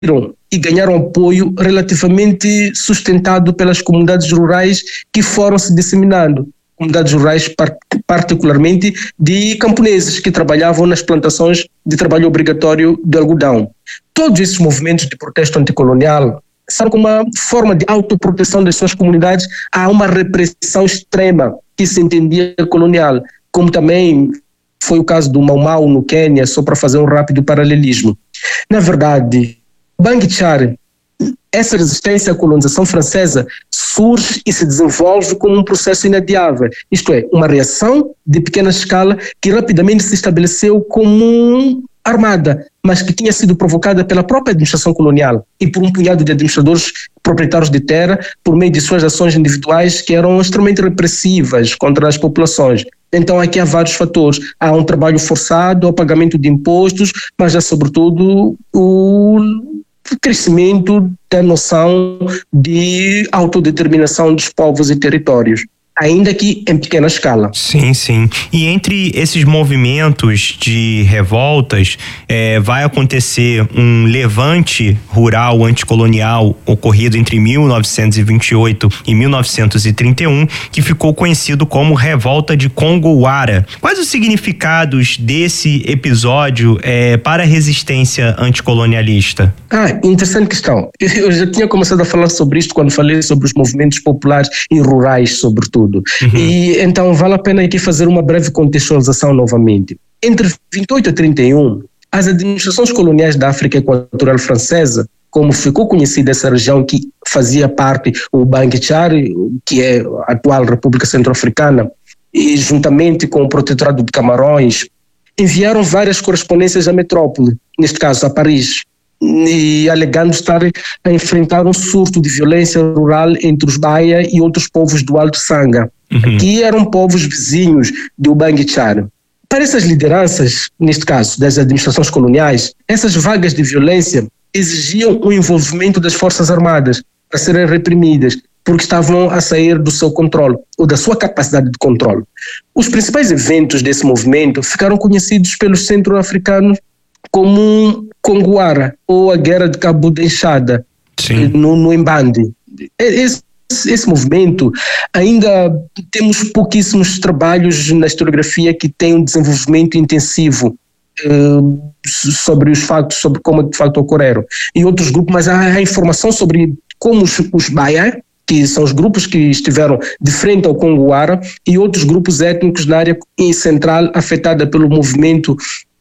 e ganharam apoio relativamente sustentado pelas comunidades rurais que foram se disseminando. Comunidades rurais, particularmente de camponeses que trabalhavam nas plantações de trabalho obrigatório de algodão. Todos esses movimentos de protesto anticolonial são como uma forma de autoproteção das suas comunidades a uma repressão extrema que se entendia colonial, como também foi o caso do Mau Mau no Quênia, só para fazer um rápido paralelismo. Na verdade, Bang Char, essa resistência à colonização francesa surge e se desenvolve como um processo inadiável, isto é, uma reação de pequena escala que rapidamente se estabeleceu como armada, mas que tinha sido provocada pela própria administração colonial e por um punhado de administradores proprietários de terra por meio de suas ações individuais que eram extremamente repressivas contra as populações. Então aqui há vários fatores. Há um trabalho forçado, o pagamento de impostos, mas há sobretudo o crescimento da noção de autodeterminação dos povos e territórios, ainda que em pequena escala. Sim, sim. E entre esses movimentos de revoltas, vai acontecer um levante rural anticolonial ocorrido entre 1928 e 1931, que ficou conhecido como Revolta de Congo-Wara. Quais os significados desse episódio para a resistência anticolonialista? Interessante questão. Eu já tinha começado a falar sobre isto quando falei sobre os movimentos populares e rurais, sobretudo. E então vale a pena aqui fazer uma breve contextualização novamente. Entre 28 e 31, as administrações coloniais da África Equatorial Francesa, como ficou conhecida essa região que fazia parte o Bang Char, que é a atual República Centro-Africana, e juntamente com o Protetorado de Camarões, enviaram várias correspondências à metrópole, neste caso a Paris, e alegando estar a enfrentar um surto de violência rural entre os Baia e outros povos do Alto Sanga, que eram povos vizinhos do Bang Char. Para essas lideranças, neste caso das administrações coloniais, essas vagas de violência exigiam o envolvimento das forças armadas para serem reprimidas, porque estavam a sair do seu controle, ou da sua capacidade de controle. Os principais eventos desse movimento ficaram conhecidos pelos centro-africanos como Congo-Wara, ou a Guerra de Cabo Denchada, no Mbandi. Esse movimento, ainda temos pouquíssimos trabalhos na historiografia que têm um desenvolvimento intensivo sobre os fatos, sobre como de facto ocorreram. E outros grupos, mas há informação sobre como os Baia, que são os grupos que estiveram de frente ao Congo-Wara, e outros grupos étnicos na área central afetada pelo movimento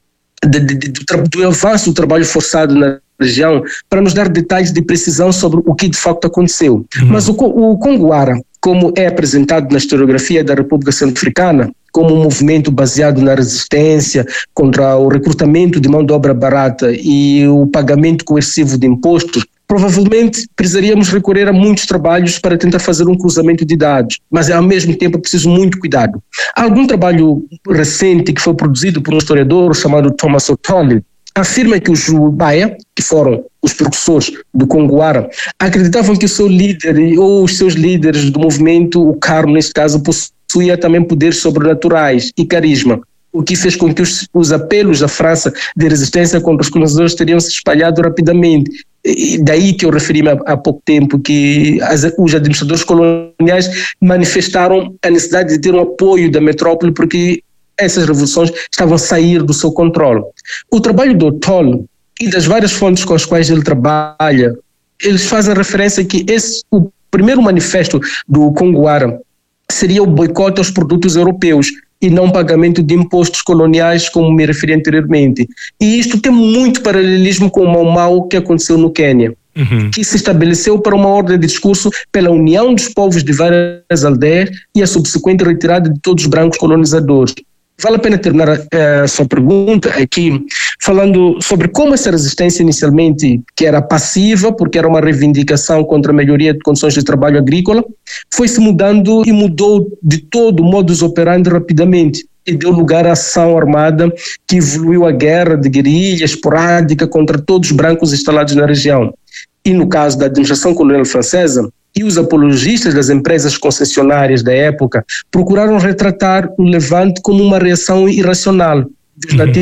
do avanço do trabalho forçado na região, para nos dar detalhes de precisão sobre o que de facto aconteceu. Mas o Congo-Wara, como é apresentado na historiografia da República Centro-Africana, como um movimento baseado na resistência contra o recrutamento de mão de obra barata e o pagamento coercivo de impostos, provavelmente precisaríamos recorrer a muitos trabalhos para tentar fazer um cruzamento de dados, mas ao mesmo tempo é preciso muito cuidado. Há algum trabalho recente que foi produzido por um historiador chamado Thomas O'Toole, afirma que os Baia, que foram os precursores do Congo-Wara, acreditavam que o seu líder ou os seus líderes do movimento, o Carmo neste caso, possuía também poderes sobrenaturais e carisma, o que fez com que os apelos da França de resistência contra os colonizadores teriam se espalhado rapidamente. E daí que eu referi-me há pouco tempo que os administradores coloniais manifestaram a necessidade de ter um apoio da metrópole porque essas revoluções estavam a sair do seu controle. O trabalho do O'Toole e das várias fontes com as quais ele trabalha, eles fazem referência que o primeiro manifesto do Congo-Wara seria o boicote aos produtos europeus e não pagamento de impostos coloniais, como me referi anteriormente. E isto tem muito paralelismo com o Mau Mau que aconteceu no Quênia, que se estabeleceu para uma ordem de discurso pela união dos povos de várias aldeias e a subsequente retirada de todos os brancos colonizadores. Vale a pena terminar a sua pergunta aqui falando sobre como essa resistência inicialmente, que era passiva, porque era uma reivindicação contra a melhoria de condições de trabalho agrícola, foi se mudando e mudou de todo o modus operandi rapidamente e deu lugar à ação armada que evoluiu a guerra de guerrilha esporádica contra todos os brancos instalados na região. E no caso da administração colonial francesa, e os apologistas das empresas concessionárias da época procuraram retratar o levante como uma reação irracional dos nativos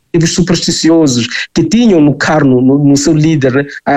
supersticiosos que tinham no carno, no seu líder, né,